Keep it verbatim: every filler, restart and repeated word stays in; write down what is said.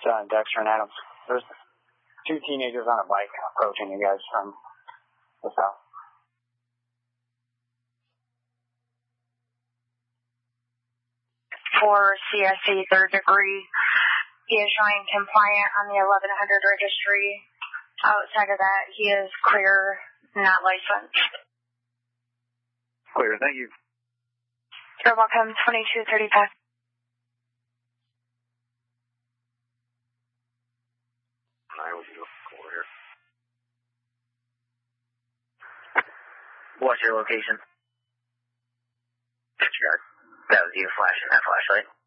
uh, Dexter and Adams. There's two teenagers on a bike approaching you guys from the south. For C S C third degree, he is showing compliant on the eleven hundred registry. Outside of that, he is clear, not licensed. Clear, thank you. You're welcome, twenty-two thirty-five. What's your location? Disregard. That was you flashing that flashlight.